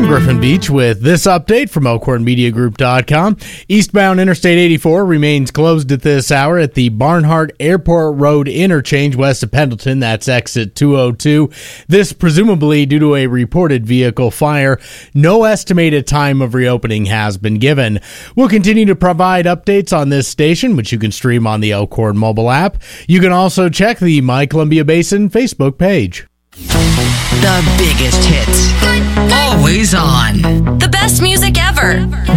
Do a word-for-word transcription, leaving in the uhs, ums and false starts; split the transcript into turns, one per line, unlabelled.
Griffin Beach with this update from Elkhorn Media Group dot com. Eastbound Interstate eighty-four remains closed at this hour at the Barnhart Airport Road interchange west of Pendleton. That's exit two oh two. This presumably due to a reported vehicle fire. No estimated time of reopening has been given. We'll continue to provide updates on this station, which you can stream on the Elkhorn mobile app. You can also check the My Columbia Basin Facebook page.
The biggest hits. Always on.
The best music ever.